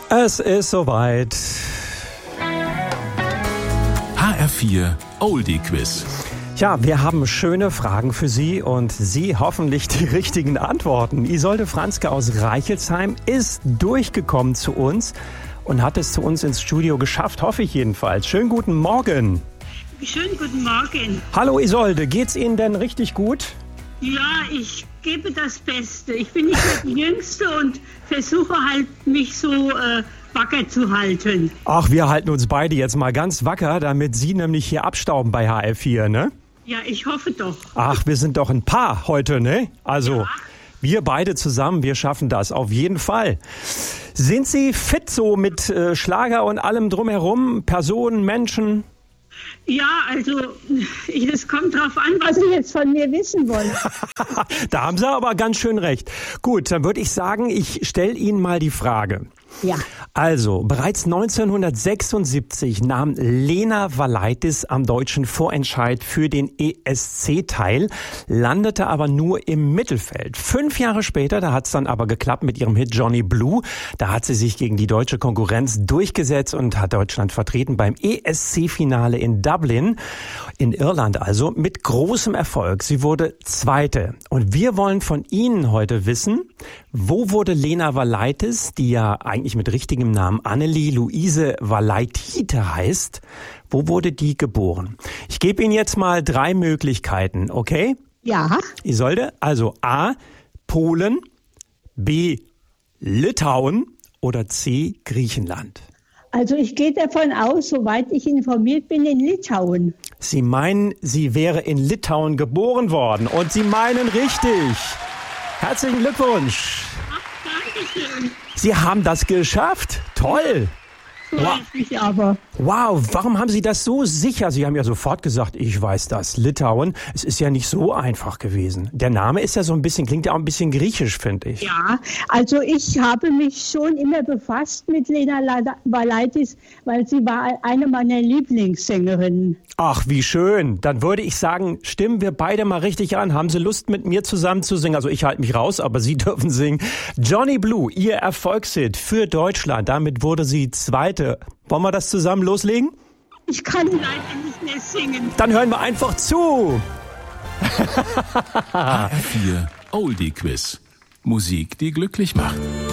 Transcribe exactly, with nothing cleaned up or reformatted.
Es ist soweit. H R vier Oldie Quiz. Ja, wir haben schöne Fragen für Sie und Sie hoffentlich die richtigen Antworten. Isolde Franzke aus Reichelsheim ist durchgekommen zu uns und hat es zu uns ins Studio geschafft, hoffe ich jedenfalls. Schönen guten Morgen. Schönen guten Morgen. Hallo Isolde, geht's Ihnen denn richtig gut? Ja, ich gebe das Beste. Ich bin nicht mehr die Jüngste und versuche halt, mich so äh, wacker zu halten. Ach, wir halten uns beide jetzt mal ganz wacker, damit Sie nämlich hier abstauben bei H R vier, ne? Ja, ich hoffe doch. Ach, wir sind doch ein Paar heute, ne? Also, Ja. wir beide zusammen, wir schaffen das auf jeden Fall. Sind Sie fit so mit äh, Schlager und allem drumherum? Personen, Menschen? Ja, also es kommt drauf an, was Sie jetzt von mir wissen wollen. Da haben Sie aber ganz schön recht. Gut, dann würde ich sagen, ich stelle Ihnen mal die Frage. Ja. Also, bereits neunzehnhundertsechsundsiebzig nahm Lena Valaitis am deutschen Vorentscheid für den E S C teil, landete aber nur im Mittelfeld. Fünf Jahre später, da hat es dann aber geklappt mit ihrem Hit Johnny Blue. Da hat sie sich gegen die deutsche Konkurrenz durchgesetzt und hat Deutschland vertreten beim E S C-Finale in Dublin, in Irland also, mit großem Erfolg. Sie wurde Zweite. Und wir wollen von Ihnen heute wissen, wo wurde Lena Valaitis, die ja eigentlich mit richtigem Namen Annelie Luise Valaitite heißt, wo wurde die geboren? Ich gebe Ihnen jetzt mal drei Möglichkeiten, okay? Ja. Isolde, also A, Polen, B, Litauen oder C, Griechenland. Also ich gehe davon aus, soweit ich informiert bin, in Litauen. Sie meinen, sie wäre in Litauen geboren worden und Sie meinen richtig. Herzlichen Glückwunsch. Ach, danke schön. Sie haben das geschafft. Toll. Freut mich aber. Wow, warum haben Sie das so sicher? Sie haben ja sofort gesagt, ich weiß das. Litauen, es ist ja nicht so einfach gewesen. Der Name ist ja so ein bisschen, klingt ja auch ein bisschen griechisch, finde ich. Ja, also ich habe mich schon immer befasst mit Lena Valaitis, weil sie war eine meiner Lieblingssängerinnen. Ach, wie schön. Dann würde ich sagen, stimmen wir beide mal richtig an. Haben Sie Lust, mit mir zusammen zu singen? Also ich halte mich raus, aber Sie dürfen singen. Johnny Blue, Ihr Erfolgshit für Deutschland. Damit wurde sie Zweite. Wollen wir das zusammen loslegen? Ich kann leider nicht mehr singen. Dann hören wir einfach zu. H R vier Oldie Quiz. Musik, die glücklich macht.